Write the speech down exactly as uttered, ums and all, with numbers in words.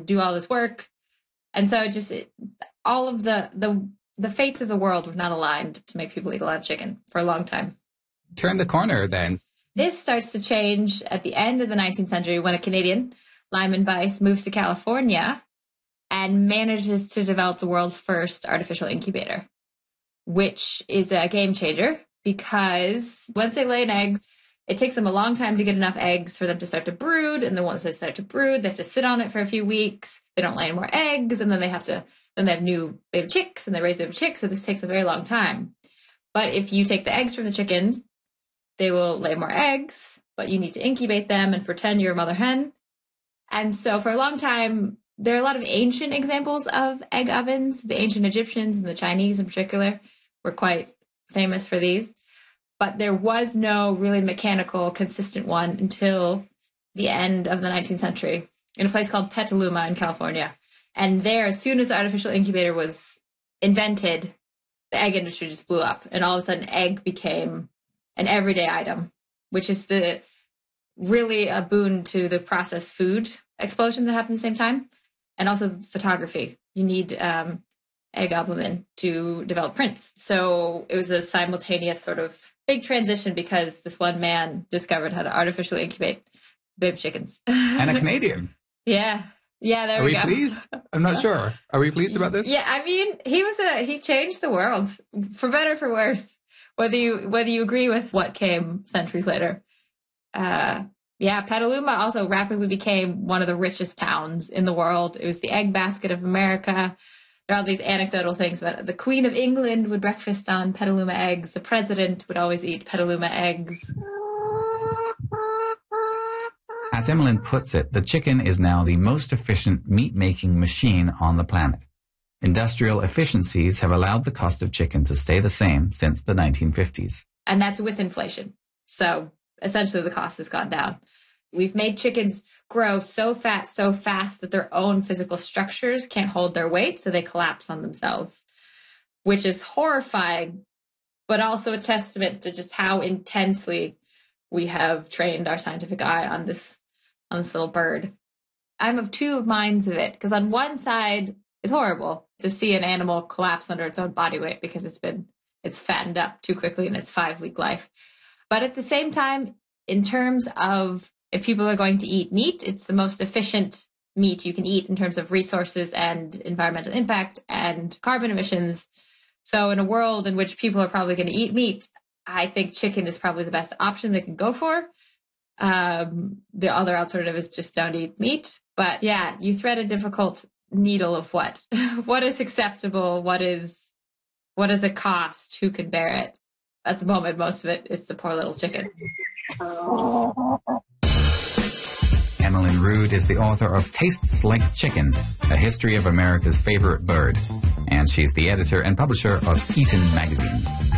do all this work. And so it just, it, all of the, the, the fates of the world were not aligned to make people eat a lot of chicken for a long time. Turn the corner then. This starts to change at the end of the nineteenth century when a Canadian, Lyman Weiss, moves to California and manages to develop the world's first artificial incubator, which is a game changer because once they lay an egg, it takes them a long time to get enough eggs for them to start to brood. And then once they start to brood, they have to sit on it for a few weeks. They don't lay any more eggs. And then they have to, then they have new, they have chicks and they raise their chicks. So this takes a very long time. But if you take the eggs from the chickens, they will lay more eggs, but you need to incubate them and pretend you're a mother hen. And so for a long time, there are a lot of ancient examples of egg ovens. The ancient Egyptians and the Chinese in particular were quite famous for these. But there was no really mechanical, consistent one until the end of the nineteenth century in a place called Petaluma in California. And there, as soon as the artificial incubator was invented, the egg industry just blew up. And all of a sudden, egg became an everyday item, which is the really a boon to the processed food explosion that happened at the same time. And also photography. You need um, egg albumin to develop prints. So it was a simultaneous sort of big transition because this one man discovered how to artificially incubate baby chickens. And a Canadian. Yeah. Yeah, there Are we we go. pleased? I'm not sure. Are we pleased about this? Yeah, I mean, he was a he changed the world for better or for worse. Whether you whether you agree with what came centuries later. Uh, yeah, Petaluma also rapidly became one of the richest towns in the world. It was the egg basket of America. There are all these anecdotal things about the Queen of England would breakfast on Petaluma eggs. The president would always eat Petaluma eggs. As Emmeline puts it, the chicken is now the most efficient meat-making machine on the planet. Industrial efficiencies have allowed the cost of chicken to stay the same since the nineteen fifties. And that's with inflation. So essentially the cost has gone down. We've made chickens grow so fat, so fast that their own physical structures can't hold their weight, so they collapse on themselves, which is horrifying, but also a testament to just how intensely we have trained our scientific eye on this, on this little bird. I'm of two minds of it, because on one side, it's horrible to see an animal collapse under its own body weight because it's been, it's fattened up too quickly in its five-week life. But at the same time, in terms of if people are going to eat meat, it's the most efficient meat you can eat in terms of resources and environmental impact and carbon emissions. So in a world in which people are probably going to eat meat, I think chicken is probably the best option they can go for. Um, the other alternative is just don't eat meat. But yeah, you thread a difficult needle of what, what is acceptable, what is, what is a cost, who can bear it. At the moment, most of it is the poor little chicken. Emmeline Rood is the author of Tastes Like Chicken, A History of America's Favorite Bird, and she's the editor and publisher of Eaton magazine.